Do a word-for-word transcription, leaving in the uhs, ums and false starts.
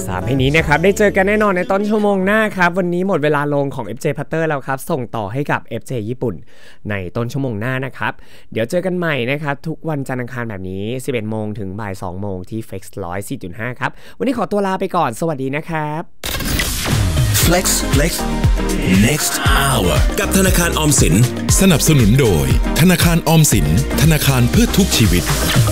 สามให้นี้นะครับได้เจอกันแน่นอนในต้นชั่วโมงหน้าครับวันนี้หมดเวลาลงของ เอฟ เจ Putter แล้วครับส่งต่อให้กับ เอฟ เจ ญี่ปุ่นในต้นชั่วโมงหน้านะครับเดี๋ยวเจอกันใหม่นะครับทุกวันจันทร์อังคารแบบนี้ สิบเอ็ดโมงถึงบ่ายสองโมงที่ Flex หนึ่งร้อยสี่จุดห้า ครับวันนี้ขอตัวลาไปก่อนสวัสดีนะครับ Flex Flex Next Hour กับธนาคารออมสินสนับสนุนโดยธนาคารออมสินธนาคารเพื่อทุกชีวิต